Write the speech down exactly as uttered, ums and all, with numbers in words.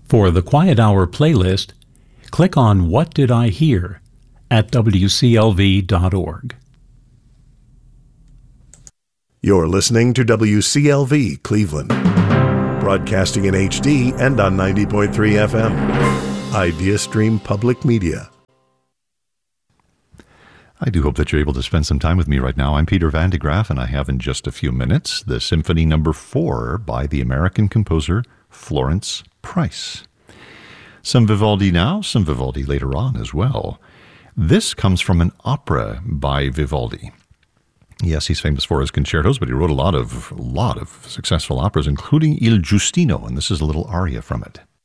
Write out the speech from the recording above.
For the Quiet Hour playlist, click on What Did I Hear at W C L V dot org. You're listening to W C L V Cleveland, broadcasting in H D and on ninety point three F M. IdeaStream Public Media. I do hope that you're able to spend some time with me right now. I'm Peter Van de Graaff, and I have in just a few minutes the Symphony Number Four by the American composer Florence Price. Some Vivaldi now, some Vivaldi later on as well. This comes from an opera by Vivaldi. Yes, he's famous for his concertos, but he wrote a lot of, lot of successful operas, including Il Giustino, and this is a little aria from it.